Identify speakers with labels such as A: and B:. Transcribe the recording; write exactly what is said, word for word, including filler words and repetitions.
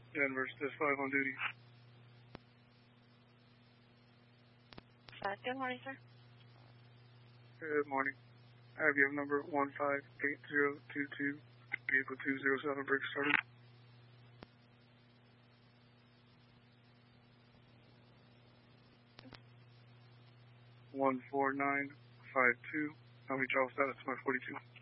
A: Denver, District five on duty.
B: Uh, good morning, sir.
A: Good morning. I have your number one five eight zero two two, vehicle two zero seven, brake started. one four nine five two, how many travel status, my forty-two.